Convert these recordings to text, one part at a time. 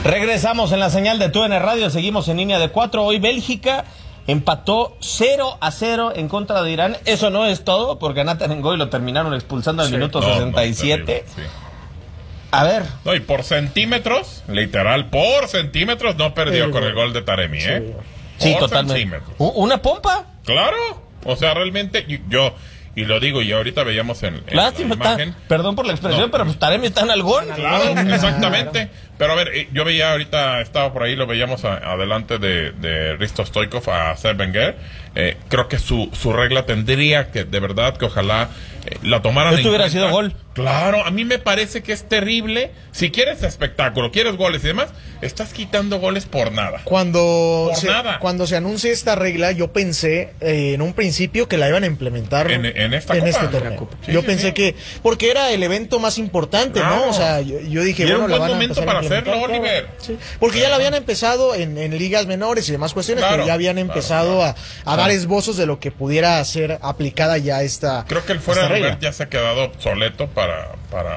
Regresamos en la señal de TUDN Radio, seguimos en línea de 4. Hoy Bélgica empató 0-0 en contra de Irán. Eso no es todo, porque a Nathan Ngoy lo terminaron expulsando al minuto 67. Sí. A ver. No, y por centímetros, literal, por centímetros no perdió con el gol de Taremi, ¿eh? Sí, por totalmente. Centímetros. ¿Una pompa? Claro, o sea, realmente yo, y lo digo, y ahorita veíamos en Lástima, la imagen. Perdón por la expresión, pero pues Taremi está en algón. Claro, exactamente. Pero a ver, yo veía ahorita, estaba por ahí, lo veíamos adelante de Risto Stoichkov a Sepp Wenger. Creo que su regla tendría que, de verdad, que ojalá la tomaran en Esto hubiera cuenta. sido gol. Claro, a mí me parece que es terrible. Si quieres espectáculo, quieres goles y demás, estás quitando goles por nada. Cuando se anuncia esta regla, yo pensé en un principio que la iban a implementar en esta Copa. este torneo. Sí, yo pensé que, porque era el evento más importante, claro. ¿no? O sea, yo dije, y era bueno, un la buen van a momento empezar para a implementar, hacerlo, Oliver. Sí, porque ya la habían empezado en ligas menores y demás cuestiones, Claro, pero ya habían empezado claro. a dar esbozos de lo que pudiera ser aplicada ya esta. Creo que el fuera de regla. lugar ya se ha quedado obsoleto para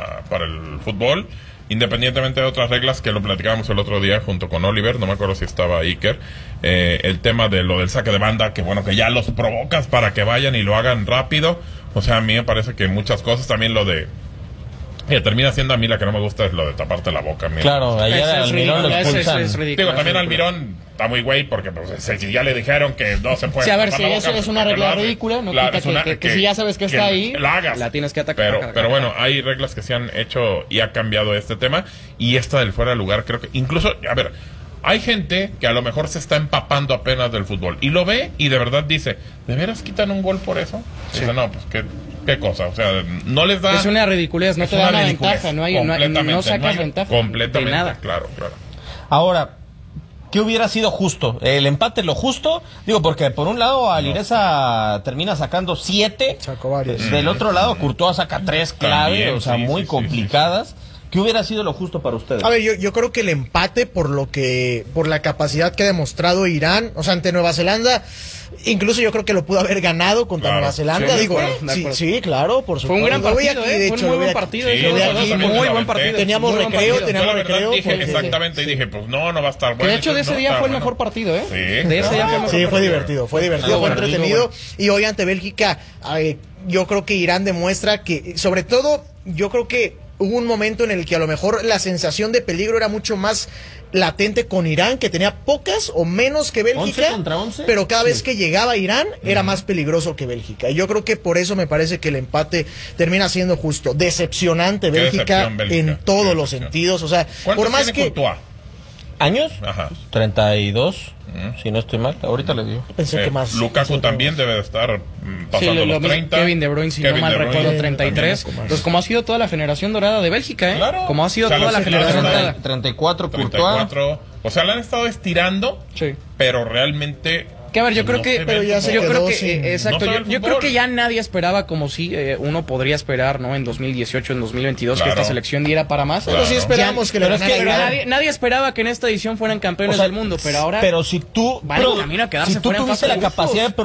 el fútbol, independientemente de otras reglas que lo platicábamos el otro día junto con Oliver, no me acuerdo si estaba Iker, el tema de lo del saque de banda, que bueno, que ya los provocas para que vayan y lo hagan rápido. O sea, a mí me parece que muchas cosas, también lo de termina siendo, a mí la que no me gusta es lo de taparte la boca. Mira. Claro, ayer Almirón lo expulsan. Digo, también Almirón está muy güey porque pues, si ya le dijeron que no se puede. Sí, a ver, tapar si la eso boca, es una regla ridícula, no claro, quita que si ya sabes que está ahí, la hagas. la tienes que atacar. Pero bueno, hay reglas que se han hecho y ha cambiado este tema. Y esta del fuera de lugar, creo que incluso, a ver, hay gente que a lo mejor se está empapando apenas del fútbol y lo ve y de verdad dice, ¿de veras quitan un gol por eso? Sí. Dice, no, pues qué cosa, o sea, no les da. Es una ridiculez, no te da una ventaja, no sacas ventaja. Completamente, de nada. Claro. Ahora, ¿qué hubiera sido justo? ¿El empate lo justo? Digo, porque por un lado Alireza termina sacando 7, sacó varios. Del otro lado Courtois saca 3 clave, También, o sea, sí, muy sí, complicadas. Sí. ¿Qué hubiera sido lo justo para ustedes? A ver, yo creo que el empate por la capacidad que ha demostrado Irán, o sea, ante Nueva Zelanda, incluso yo creo que lo pudo haber ganado contra Nueva Zelanda. Sí, digo, sí, claro, por supuesto. Fue un gran partido, fue un muy buen partido. Muy buen partido. Teníamos recreo, Dije, exactamente, y dije, pues no va a estar bueno. Que de hecho de ese día fue el mejor partido, ¿eh? Sí. De ese día fue el mejor partido. Fue divertido, fue entretenido. Y hoy ante Bélgica, yo creo que Irán demuestra que, sobre todo, yo creo que hubo un momento en el que a lo mejor la sensación de peligro era mucho más latente con Irán, que tenía pocas o menos que Bélgica, 11 contra 11. pero cada vez que llegaba Irán era más peligroso que Bélgica. Y yo creo que por eso me parece que el empate termina siendo justo. Decepcionante Bélgica en todos los sentidos. O sea, por más que... Courtois? ¿Años? Ajá. 32, si no estoy mal. Ahorita le digo. Pensé que más. Lukaku también debe de estar pasando los 30. Kevin De Bruyne, si no mal recuerdo, 33. Pues como ha sido toda la generación dorada de Bélgica, ¿eh? Claro. Como ha sido toda la generación dorada. 34 Courtois. 34. O sea, la han estado estirando, pero realmente... Que a ver, yo creo no que, se ve yo como- creo que, sin- exacto, no se ve el yo creo fútbol. que ya nadie esperaba como si uno podría esperar, ¿no? En 2018, en 2022, Claro. que esta selección diera para más. Claro. Pero sí esperamos que le Pero es ganara que Irán. nadie esperaba que en esta edición fueran campeones O sea, del mundo, pero ahora Pero si tú, van en camino a quedarse si tú fuera en tuviste fase la de grupos. capacidad de